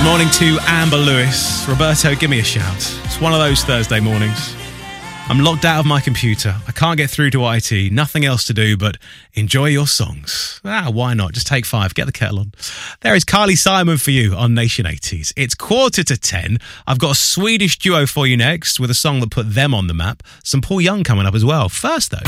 Morning to Amber Lewis. Roberto, give me a shout. It's one of those Thursday mornings. I'm locked out of my computer. I can't get through to IT. Nothing else to do but enjoy your songs. Why not? Just take 5. Get the kettle on. There is Carly Simon for you on Nation 80s. It's 9:45. I've got a Swedish duo for you next with a song that put them on the map. Some Paul Young coming up as well. First, though.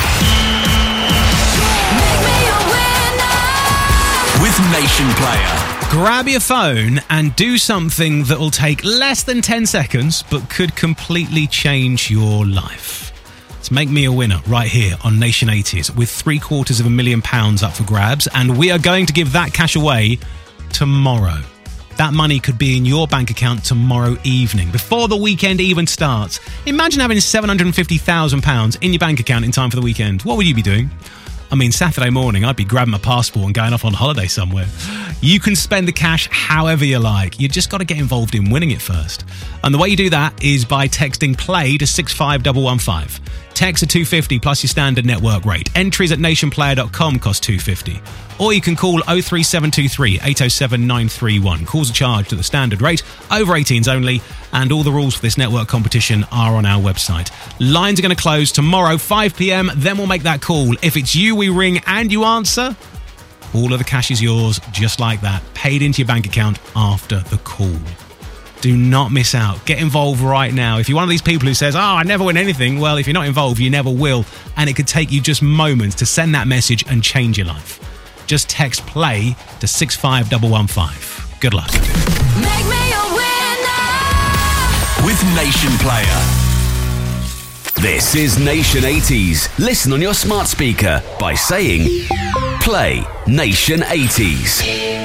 With Nation Player. Grab your phone and do something that will take less than 10 seconds but could completely change your life. Let's make me a winner right here on Nation 80s with £750,000 up for grabs, and we are going to give that cash away tomorrow. That money could be in your bank account tomorrow evening, before the weekend even starts. Imagine having £750,000 in your bank account in time for the weekend. What would you be doing? I mean, Saturday morning, I'd be grabbing my passport and going off on holiday somewhere. You can spend the cash however you like. You just got to get involved in winning it first. And the way you do that is by texting PLAY to 65115. Text at $250 plus your standard network rate. Entries at nationplayer.com cost $250. Or you can call 03723 807 931. Calls are charged at the standard rate, over 18s only, and all the rules for this network competition are on our website. Lines are going to close tomorrow, 5 p.m, then we'll make that call. If it's you we ring and you answer, all of the cash is yours, just like that, paid into your bank account after the call. Do not miss out. Get involved right now. If you're one of these people who says, I never win anything, well, if you're not involved, you never will. And it could take you just moments to send that message and change your life. Just text PLAY to 65115. Good luck. Make me a winner with Nation Player. This is Nation 80s. Listen on your smart speaker by saying Play Nation 80s.